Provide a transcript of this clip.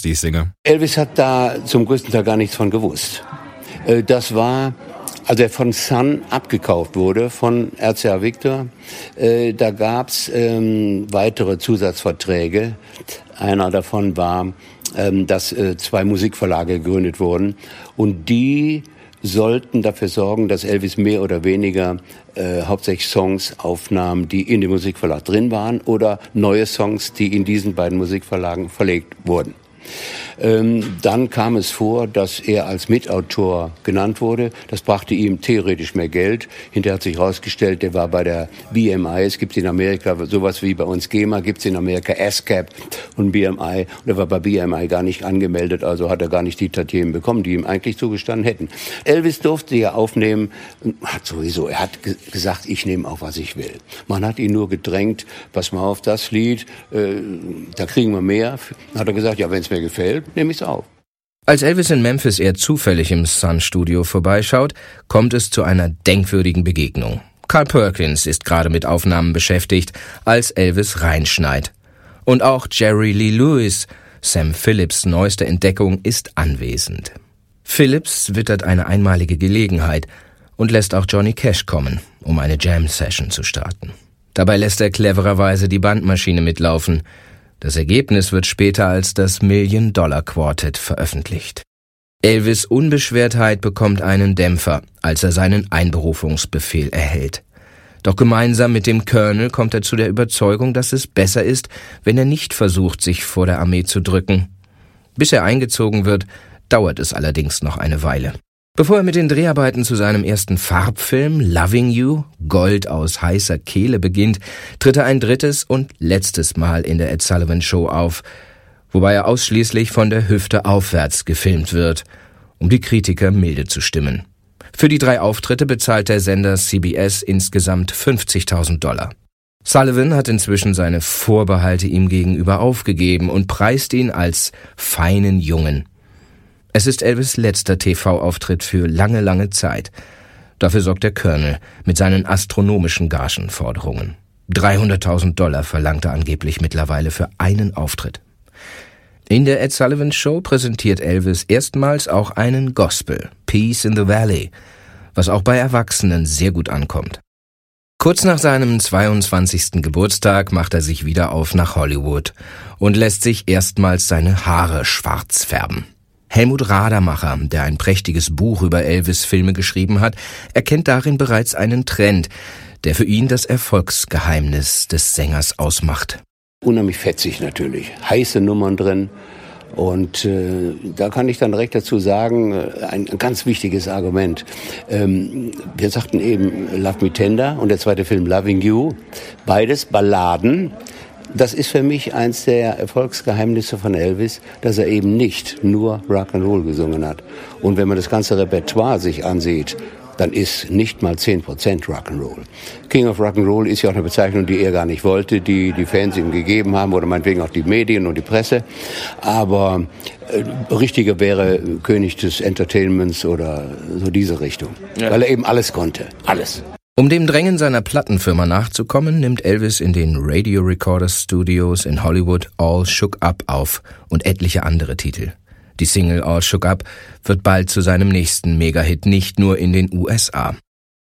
Songs, die ich singe? Elvis hat da zum größten Teil gar nichts von gewusst. Das war, als er von Sun abgekauft wurde, von RCA Victor, da gab's weitere Zusatzverträge. Einer davon war, dass 2 Musikverlage gegründet wurden und die sollten dafür sorgen, dass Elvis mehr oder weniger hauptsächlich Songs aufnahm, die in dem Musikverlag drin waren oder neue Songs, die in diesen beiden Musikverlagen verlegt wurden. Dann kam es vor, dass er als Mitautor genannt wurde. Das brachte ihm theoretisch mehr Geld. Hinterher hat sich herausgestellt, der war bei der BMI. Es gibt in Amerika sowas wie bei uns GEMA, gibt es in Amerika ASCAP und BMI. Und er war bei BMI gar nicht angemeldet, also hat er gar nicht die Tantiemen bekommen, die ihm eigentlich zugestanden hätten. Elvis durfte ja aufnehmen, er hat gesagt, ich nehme auch, was ich will. Man hat ihn nur gedrängt, pass mal auf, das Lied, da kriegen wir mehr. Dann hat er gesagt, ja, wenn es mir gefällt, nehme ich es auf. Als Elvis in Memphis eher zufällig im Sun-Studio vorbeischaut, kommt es zu einer denkwürdigen Begegnung. Carl Perkins ist gerade mit Aufnahmen beschäftigt, als Elvis reinschneit. Und auch Jerry Lee Lewis, Sam Phillips' neueste Entdeckung, ist anwesend. Phillips wittert eine einmalige Gelegenheit und lässt auch Johnny Cash kommen, um eine Jam-Session zu starten. Dabei lässt er clevererweise die Bandmaschine mitlaufen. Das Ergebnis wird später als das Million-Dollar-Quartett veröffentlicht. Elvis' Unbeschwertheit bekommt einen Dämpfer, als er seinen Einberufungsbefehl erhält. Doch gemeinsam mit dem Colonel kommt er zu der Überzeugung, dass es besser ist, wenn er nicht versucht, sich vor der Armee zu drücken. Bis er eingezogen wird, dauert es allerdings noch eine Weile. Bevor er mit den Dreharbeiten zu seinem ersten Farbfilm Loving You, Gold aus heißer Kehle, beginnt, tritt er ein drittes und letztes Mal in der Ed Sullivan Show auf, wobei er ausschließlich von der Hüfte aufwärts gefilmt wird, um die Kritiker milde zu stimmen. Für die 3 Auftritte bezahlt der Sender CBS insgesamt $50.000. Sullivan hat inzwischen seine Vorbehalte ihm gegenüber aufgegeben und preist ihn als feinen Jungen. Es ist Elvis' letzter TV-Auftritt für lange, lange Zeit. Dafür sorgt der Colonel mit seinen astronomischen Gagenforderungen. $300.000 verlangt er angeblich mittlerweile für einen Auftritt. In der Ed Sullivan Show präsentiert Elvis erstmals auch einen Gospel, Peace in the Valley, was auch bei Erwachsenen sehr gut ankommt. Kurz nach seinem 22. Geburtstag macht er sich wieder auf nach Hollywood und lässt sich erstmals seine Haare schwarz färben. Helmut Radermacher, der ein prächtiges Buch über Elvis-Filme geschrieben hat, erkennt darin bereits einen Trend, der für ihn das Erfolgsgeheimnis des Sängers ausmacht. Unheimlich fetzig natürlich, heiße Nummern drin und da kann ich dann direkt dazu sagen, ein ganz wichtiges Argument. Wir sagten eben Love Me Tender und der zweite Film Loving You, beides Balladen. Das ist für mich eins der Erfolgsgeheimnisse von Elvis, dass er eben nicht nur Rock'n'Roll gesungen hat. Und wenn man das ganze Repertoire sich ansieht, dann ist nicht mal 10% Rock'n'Roll. King of Rock'n'Roll ist ja auch eine Bezeichnung, die er gar nicht wollte, die die Fans ihm gegeben haben oder meinetwegen auch die Medien und die Presse. Aber richtiger wäre König des Entertainments oder so diese Richtung. Ja. Weil er eben alles konnte. Alles. Um dem Drängen seiner Plattenfirma nachzukommen, nimmt Elvis in den Radio Recorder Studios in Hollywood All Shook Up auf und etliche andere Titel. Die Single All Shook Up wird bald zu seinem nächsten Megahit, nicht nur in den USA.